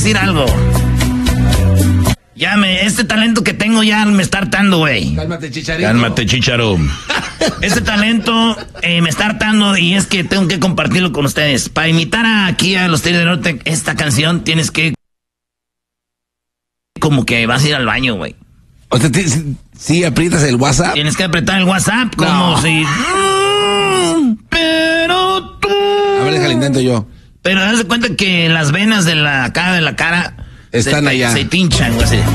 decir algo. Este talento que tengo ya me está hartando, güey. Cálmate, Chicharito. Cálmate, Chicharo. Este talento me está hartando y es que tengo que compartirlo con ustedes. Para imitar aquí a los Tigres del Norte, esta canción tienes que... Como que vas a ir al baño, güey. O sea, ¿sí aprietas el WhatsApp? Tienes que apretar el WhatsApp como si... pero tú... A ver, déjale, intento yo. Pero haz de cuenta que las venas de la cara están allá. Se tinchan, güey.